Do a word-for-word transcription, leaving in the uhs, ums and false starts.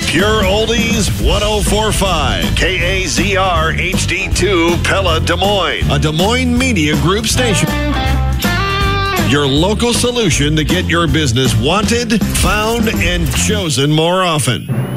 Pure Oldies one oh four point five. K A Z R H D two Pella, Des Moines. A Des Moines Media Group station. Your local solution to get your business wanted, found, and chosen more often.